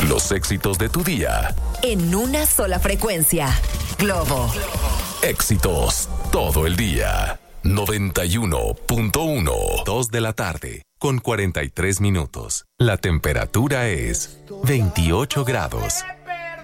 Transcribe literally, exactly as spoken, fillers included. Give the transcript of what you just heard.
Los éxitos de tu día. En una sola frecuencia. Globo. Éxitos todo el día. noventa y uno punto uno. Dos de la tarde, con cuarenta y tres minutos. La temperatura es veintiocho grados.